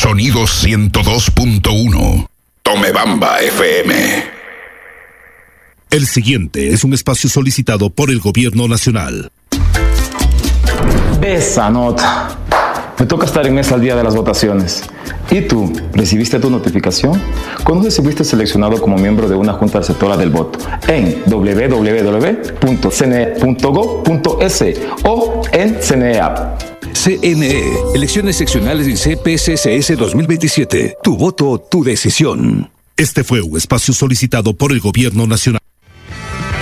Sonido 102.1. Tomebamba FM. El siguiente es un espacio solicitado por el Gobierno Nacional. Esa nota. Me toca estar en mesa al día de las votaciones. ¿Y tú? ¿Recibiste tu notificación? ¿Conoces si fuiste seleccionado como miembro de una junta receptora del voto? En www.cne.gov.es o en CNE App. CNE, Elecciones Seccionales y CPCCS 2027. Tu voto, tu decisión. Este fue un espacio solicitado por el Gobierno Nacional.